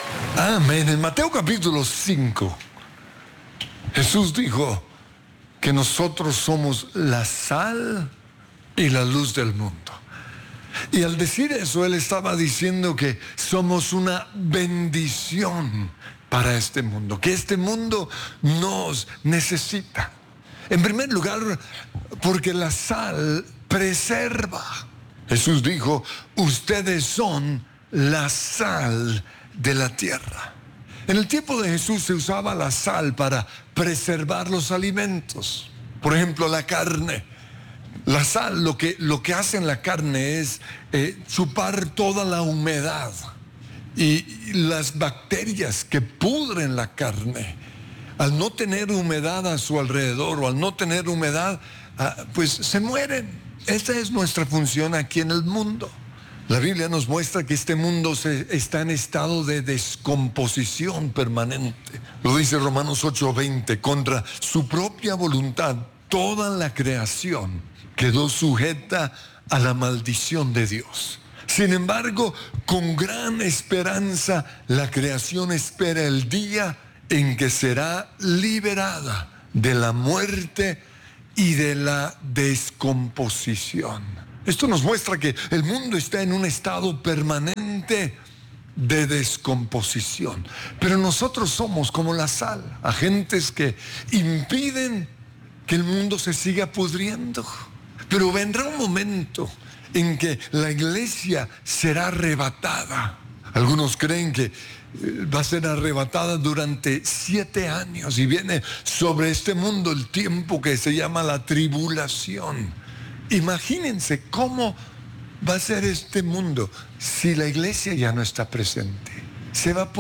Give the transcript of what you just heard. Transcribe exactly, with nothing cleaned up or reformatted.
Amén. En Mateo capítulo cinco, Jesús dijo que nosotros somos la sal y la luz del mundo. Y al decir eso, Él estaba diciendo que somos una bendición para este mundo, que este mundo nos necesita. En primer lugar, porque la sal preserva. Jesús dijo, ustedes son la sal de la tierra. En el tiempo de Jesús se usaba la sal para preservar los alimentos. Por ejemplo, la carne. La sal lo que, lo que hace en la carne es eh, chupar toda la humedad y, y las bacterias que pudren la carne. Al no tener humedad a su alrededor o al no tener humedad, ah, pues se mueren. Esta es nuestra función aquí en el mundo. La Biblia nos muestra que este mundo se, está en estado de descomposición permanente. Lo dice Romanos ocho veinte, contra su propia voluntad, toda la creación quedó sujeta a la maldición de Dios. Sin embargo, con gran esperanza, la creación espera el día en que será liberada de la muerte y de la descomposición. Esto nos muestra que el mundo está en un estado permanente de descomposición. Pero nosotros somos como la sal, agentes que impiden que el mundo se siga pudriendo. Pero vendrá un momento en que la iglesia será arrebatada. Algunos creen que va a ser arrebatada durante siete años y viene sobre este mundo el tiempo que se llama la tribulación. Imagínense cómo va a ser este mundo si la iglesia ya no está presente. Se va a